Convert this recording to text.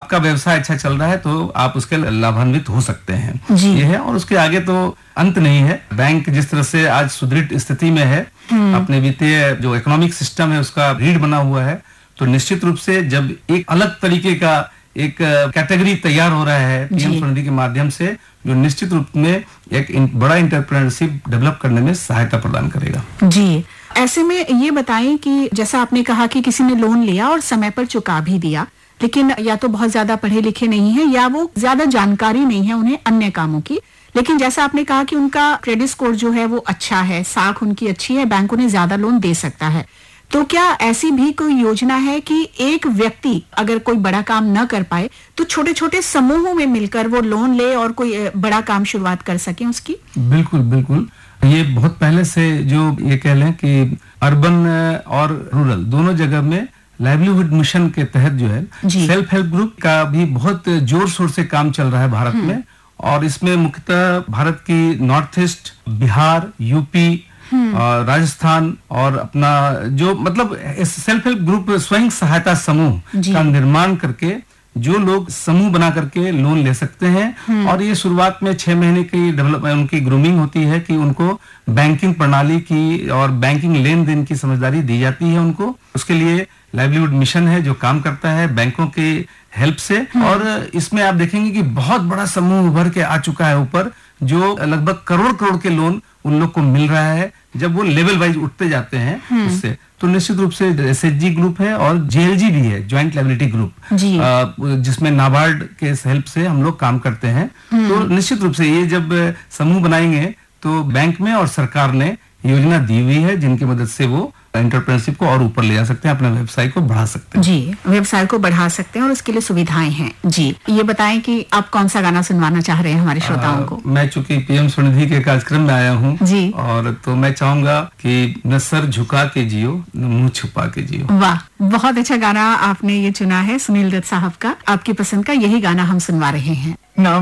आपका व्यवसाय अच्छा चल रहा है तो आप उसके लाभान्वित हो सकते हैं। जी। ये है, और उसके आगे तो अंत नहीं है। बैंक जिस तरह से आज सुदृढ़ स्थिति में है, अपने वित्तीय जो इकोनॉमिक सिस्टम है उसका रीढ़ बना हुआ है, तो निश्चित रूप से जब एक अलग तरीके का एक कैटेगरी तैयार हो रहा है पीएम स्वनिधि के माध्यम से, जो निश्चित रूप में एक बड़ा एंटरप्रेन्योरशिप डेवलप करने में सहायता प्रदान करेगा। जी, ऐसे में ये बताएं कि जैसा आपने कहा कि किसी ने लोन लिया और समय पर चुका भी दिया, लेकिन या तो बहुत ज्यादा पढ़े लिखे नहीं है या वो ज्यादा जानकारी नहीं है उन्हें अन्य कामों की, लेकिन जैसा आपने कहा कि उनका क्रेडिट स्कोर जो है वो अच्छा है, साख उनकी अच्छी है, बैंक उन्हें ज्यादा लोन दे सकता है, तो क्या ऐसी भी कोई योजना है कि एक व्यक्ति अगर कोई बड़ा काम न कर पाए तो छोटे छोटे समूहों में मिलकर वो लोन ले और कोई बड़ा काम शुरुआत कर सके उसकी? बिल्कुल बिल्कुल, ये बहुत पहले से जो ये कह लें कि अर्बन और रूरल दोनों जगह में लाइवलीहुड मिशन के तहत जो है सेल्फ हेल्प ग्रुप का भी बहुत जोर शोर से काम चल रहा है भारत में, और इसमें मुख्यतः भारत की north east, Bihar, UP, Rajasthan और अपना जो मतलब सेल्फ हेल्प ग्रुप स्वयं सहायता समूह का निर्माण करके जो लोग समूह बना करके लोन ले सकते हैं, और ये शुरुआत में 6 महीने की डेवलपमेंट उनकी ग्रूमिंग होती है कि उनको बैंकिंग प्रणाली की और बैंकिंग लेन देन की समझदारी दी जाती है उनको। उसके लिए लाइवलीहुड मिशन है जो काम करता है बैंकों के हेल्प से, और इसमें आप देखेंगे कि बहुत बड़ा समूह उभर के आ चुका है ऊपर, जो लगभग करोड़ के लोन उन लोग को मिल रहा है जब वो लेवल वाइज उठते जाते हैं उससे। तो निश्चित रूप से एसएचजी ग्रुप है और जेएलजी भी है, ज्वाइंट लायबिलिटी ग्रुप, जिसमें नाबार्ड के हेल्प से हम लोग काम करते हैं। तो निश्चित रूप से ये जब समूह बनाएंगे तो बैंक में और सरकार ने योजना दी हुई है जिनकी मदद से वो एंटरप्रेन्योरशिप को और ऊपर ले जा सकते हैं, अपने व्यवसाय को बढ़ा सकते हैं। जी, व्यवसाय को बढ़ा सकते हैं और उसके लिए सुविधाएं हैं। जी, ये बताएं कि आप कौन सा गाना सुनवाना चाह रहे हैं हमारे श्रोताओं को? मैं चूंकि पीएम स्वनिधि के कार्यक्रम में आया हूँ जी, और तो मैं चाहूंगा कि न सर झुका के जियो न मुंह छुपा के जियो। वाह, बहुत अच्छा गाना आपने ये चुना है सुनील दत्त साहब का। आपकी पसंद का यही गाना हम सुनवा रहे हैं।